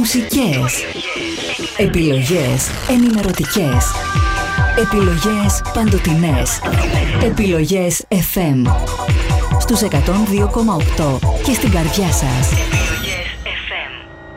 μουσικές. Επιλογές ενημερωτικές. Επιλογές παντοτινές. Επιλογές FM. Στους 102,8 και στην καρδιά σας.